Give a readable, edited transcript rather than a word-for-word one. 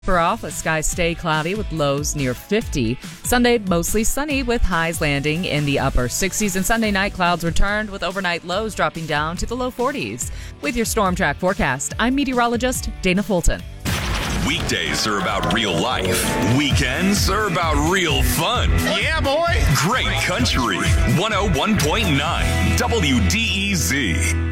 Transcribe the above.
For off, skies stay cloudy with lows near 50. Sunday, mostly sunny with highs landing in the upper 60s. And Sunday night, clouds returned with overnight lows dropping down to the low 40s. With your Storm Track forecast, I'm meteorologist Dana Fulton. Weekdays are about real life. Weekends are about real fun. Yeah, boy. Great country. 101.9 WDEZ.